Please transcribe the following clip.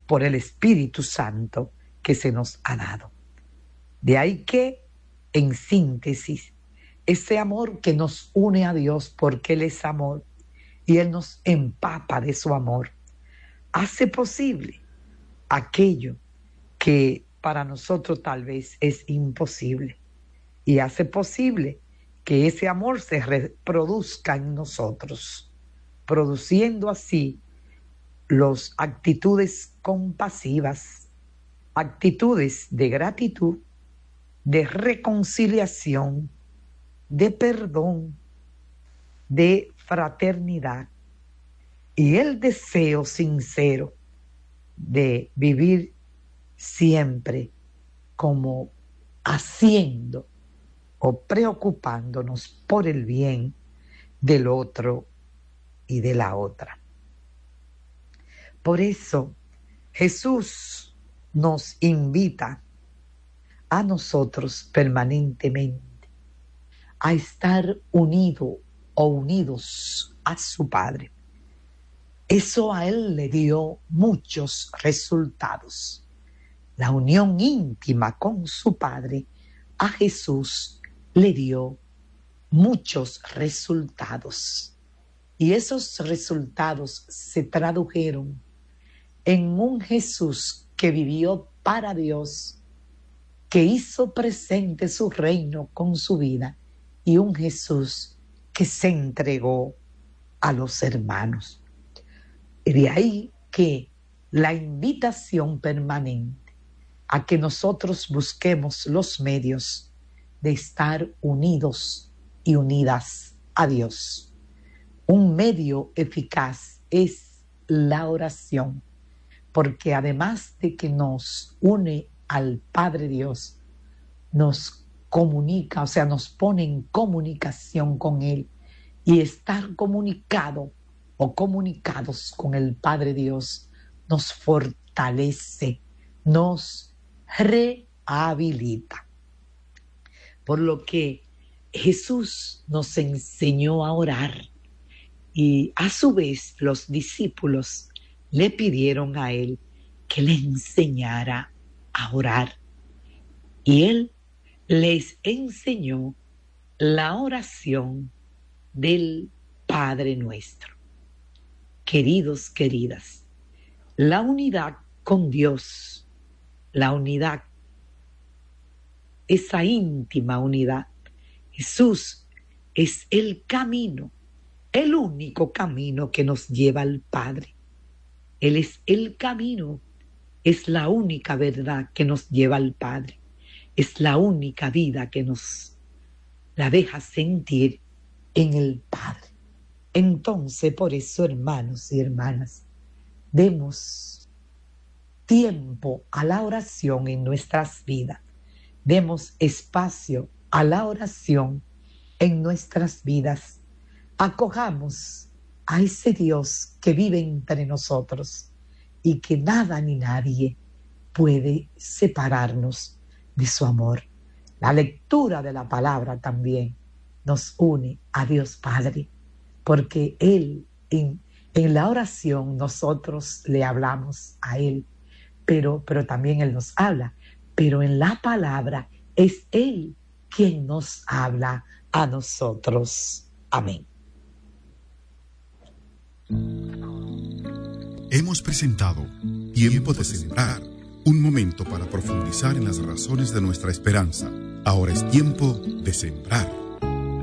por el Espíritu Santo que se nos ha dado. De ahí que, en síntesis, ese amor que nos une a Dios porque Él es amor y Él nos empapa de su amor, hace posible aquello que para nosotros tal vez es imposible, y hace posible que ese amor se reproduzca en nosotros, produciendo así las actitudes compasivas, actitudes de gratitud, de reconciliación, de perdón, de fraternidad y el deseo sincero de vivir siempre como haciendo o preocupándonos por el bien del otro y de la otra. Por eso Jesús nos invita a nosotros permanentemente a estar unidos o unidos a su Padre. Eso a Él le dio muchos resultados. La unión íntima con su Padre a Jesús le dio muchos resultados. Y esos resultados se tradujeron en un Jesús que vivió para Dios, que hizo presente su reino con su vida, y un Jesús que se entregó a los hermanos. Y de ahí que la invitación permanente a que nosotros busquemos los medios de estar unidos y unidas a Dios. Un medio eficaz es la oración, porque además de que nos une al Padre Dios, nos comunica, o sea, nos pone en comunicación con Él, y estar comunicado o comunicados con el Padre Dios nos fortalece, nos rehabilita. Por lo que Jesús nos enseñó a orar, y a su vez los discípulos le pidieron a Él que le enseñara a orar. Y Él les enseñó la oración del Padre Nuestro. Queridos, queridas, la unidad con Dios, la unidad, esa íntima unidad, Jesús es el camino, el único camino que nos lleva al Padre. Él es el camino, es la única verdad que nos lleva al Padre. Es la única vida que nos la deja sentir en el Padre. Entonces, por eso, hermanos y hermanas, demos tiempo a la oración en nuestras vidas. Demos espacio a la oración en nuestras vidas. Acojamos a ese Dios que vive entre nosotros y que nada ni nadie puede separarnos de su amor. La lectura de la palabra también nos une a Dios Padre, porque Él, en la oración nosotros le hablamos a Él, pero también Él nos habla, pero en la palabra es Él quien nos habla a nosotros. Amén. Hemos presentado Tiempo de Sembrar, un momento para profundizar en las razones de nuestra esperanza. Ahora es tiempo de sembrar.